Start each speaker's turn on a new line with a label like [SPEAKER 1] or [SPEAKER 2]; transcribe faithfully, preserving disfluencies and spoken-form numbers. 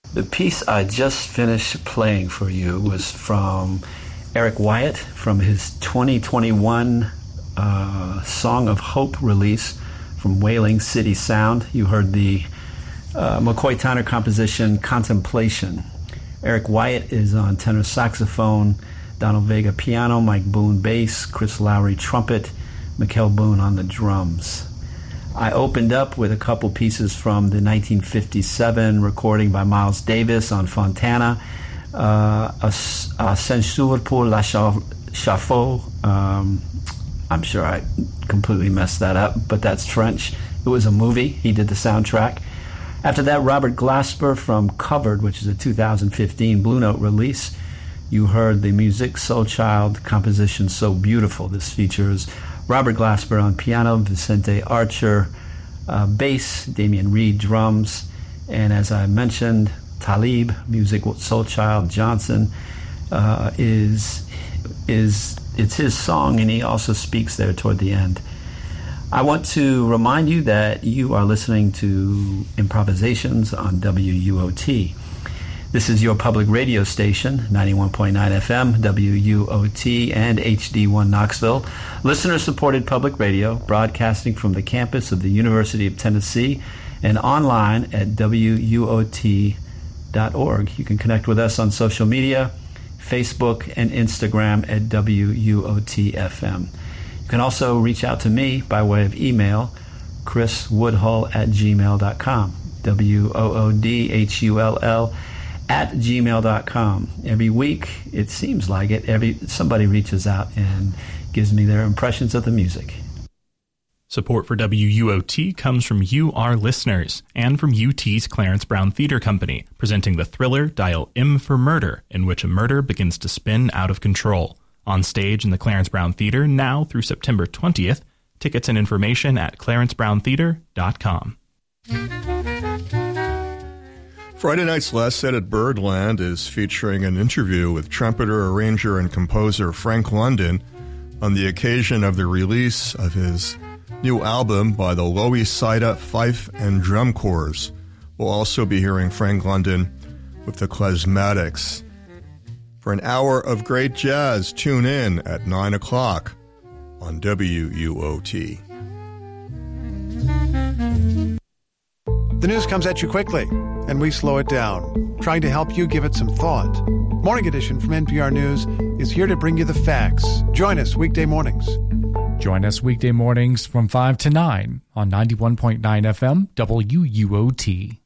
[SPEAKER 1] The piece I just finished playing for you was from Eric Wyatt from his twenty twenty-one uh, Song of Hope release from Wailing City Sound. You heard the uh, McCoy Tyner composition Contemplation. Eric Wyatt is on tenor saxophone, Donald Vega piano, Mike Boone bass, Chris Lowry trumpet, Mikkel Boone on the drums. I opened up with a couple pieces from the nineteen fifty-seven recording by Miles Davis on Fontana, uh, a, a Censure pour la Chauffe. Um, I'm sure I completely messed that up, but that's French. It was a movie. He did the soundtrack. After that, Robert Glasper from Covered, which is a two thousand fifteen Blue Note release. You heard the Music Soul Child composition So Beautiful. This features Robert Glasper on piano, Vicente Archer uh, bass, Damian Reed drums, and as I mentioned, Talib, Music Soul Child Johnson, uh, is is it's his song, and he also speaks there toward the end. I want to remind you that you are listening to Improvisations on W U O T. This is your public radio station, ninety-one point nine F M, W U O T, and H D one Knoxville. Listener-supported public radio, broadcasting from the campus of the University of Tennessee and online at W U O T dot org. You can connect with us on social media, Facebook and Instagram at W U O T F M. You can also reach out to me by way of email, chris woodhull at gmail dot com, W O O D H U L L at gmail dot com. Every week, it seems like it, every somebody reaches out and gives me their impressions of the music.
[SPEAKER 2] Support for W U O T comes from you, our listeners, and from U T's Clarence Brown Theater Company, presenting the thriller Dial M for Murder, in which a murder begins to spin out of control. On stage in the Clarence Brown Theater now through September twentieth. Tickets and information at clarence brown theater dot com.
[SPEAKER 3] Friday night's Last Set at Birdland is featuring an interview with trumpeter, arranger, and composer Frank London on the occasion of the release of his new album by the Lowy Sida Fife and Drum Corps. We'll also be hearing Frank London with the Klezmatics. For an hour of great jazz, tune in at nine o'clock on W U O T.
[SPEAKER 4] The news comes at you quickly, and we slow it down, trying to help you give it some thought. Morning Edition from N P R News is here to bring you the facts. Join us weekday mornings.
[SPEAKER 5] Join us weekday mornings from five to nine on ninety-one point nine F M W U O T.